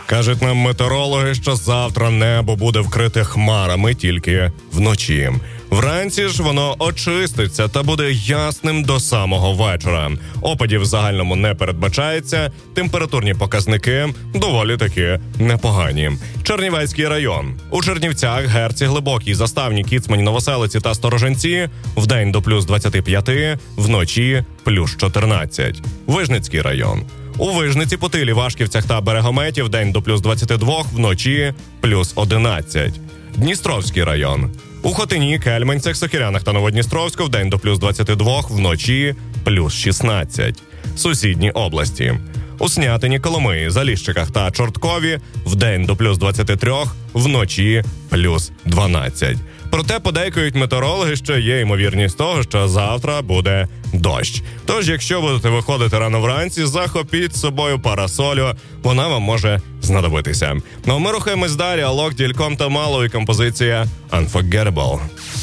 Кажуть нам метеорологи, що завтра небо буде вкрите хмарами тільки вночі. Вранці ж воно очиститься та буде ясним до самого вечора. Опадів в загальному не передбачається, температурні показники доволі таки непогані. Чернівецький район. У Чернівцях, Герці, Глибокій, Заставні, Кіцмані, Новоселиці та Сторожинці вдень до плюс 25, вночі плюс 14. Вижницький район. У Вижниці, Путилі, Вашківцях та Берегометі вдень до плюс 22, вночі плюс 11. Дністровський район. У Хотині, Кельменцях, Сокирянах та Новодністровську вдень до плюс 22, вночі плюс 16. Сусідні області. У Снятині, Коломиї, Заліщиках та Чорткові вдень до плюс 23, вночі плюс 12. Проте подейкують метеорологи, що є ймовірність того, що завтра буде дощ. Тож, якщо будете виходити рано вранці, захопіть з собою парасолю, вона вам може знадобитися. Ну а ми рухаємось далі. Алок, Дільком та Мало і композиція Unforgettable.